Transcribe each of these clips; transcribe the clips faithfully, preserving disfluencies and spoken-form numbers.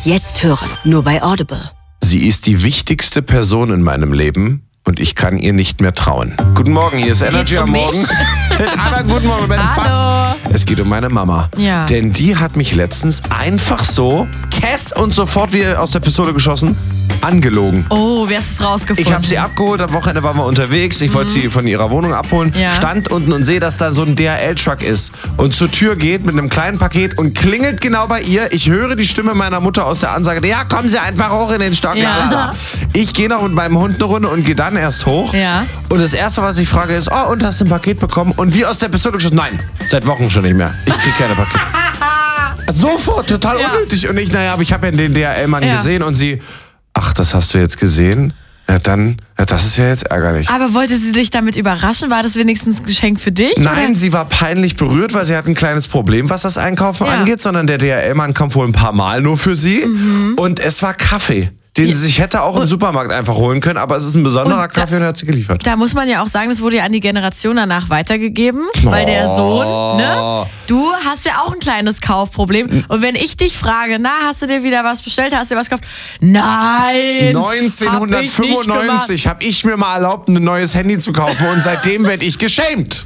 Jetzt hören, nur bei Audible. Sie ist die wichtigste Person in meinem Leben und ich kann ihr nicht mehr trauen. Guten Morgen, hier ist Energy am Morgen. Mit Anna, guten Morgen, Ben fast. Es geht um meine Mama. Ja. Denn die hat mich letztens einfach so, Kess und sofort wie aus der Pistole geschossen, angelogen. Oh, wer hast es rausgefunden? Ich habe sie abgeholt, am Wochenende waren wir unterwegs. Ich wollte sie von ihrer Wohnung abholen. Ja. Stand unten und sehe, dass da so ein D H L-Truck ist. Und zur Tür geht mit einem kleinen Paket und klingelt genau bei ihr. Ich höre die Stimme meiner Mutter aus der Ansage. Ja, kommen Sie einfach hoch in den Stock. Ja. Ich gehe noch mit meinem Hund eine Runde und gehe dann erst hoch. Ja. Und das Erste, was ich frage, ist, oh, und hast du ein Paket bekommen? Und wie aus der Pistole geschossen, nein, seit Wochen schon nicht mehr. Ich kriege keine Pakete. Sofort, total Ja. unnötig. Und ich, naja, aber ich habe ja den D H L-Mann Ja. gesehen und sie, ach, das hast du jetzt gesehen? Ja, dann, ja, das ist ja jetzt ärgerlich. Aber wollte sie dich damit überraschen? War das wenigstens ein Geschenk für dich? Nein, oder? sie war peinlich berührt, weil sie hat ein kleines Problem, was das Einkaufen Ja. angeht, sondern der D H L-Mann kommt wohl ein paar Mal nur für sie. Mhm. Und es war Kaffee, den sie sich hätte auch im Supermarkt einfach holen können, aber es ist ein besonderer Und da- Kaffee und er hat sie geliefert. Da muss man ja auch sagen, das wurde ja an die Generation danach weitergegeben, weil der Sohn, ne? Du hast ja auch ein kleines Kaufproblem. Und wenn ich dich frage, na, hast du dir wieder was bestellt, hast du dir was gekauft? Nein! neunzehnhundertfünfundneunzig habe ich mir mal erlaubt, ein neues Handy zu kaufen und seitdem werde ich geschämt.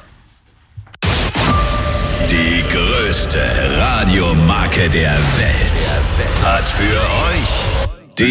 Die größte Radiomarke der Welt hat für euch